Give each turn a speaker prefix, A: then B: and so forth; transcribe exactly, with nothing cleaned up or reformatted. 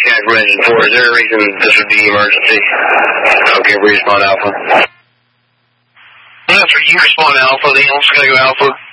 A: guy from Engine four, is there a reason this would be emergency? Okay, we respond Alpha.
B: That's for you respond Alpha, the Elm's going to go Alpha.